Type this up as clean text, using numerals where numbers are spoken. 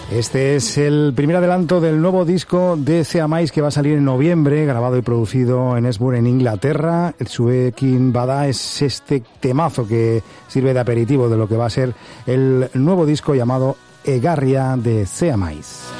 Este es el primer adelanto del nuevo disco de Seamais que va a salir en noviembre, grabado y producido en Esbjerg, en Inglaterra. El Suekin Bada es este temazo que sirve de aperitivo de lo que va a ser el nuevo disco llamado Egarria de Seamais.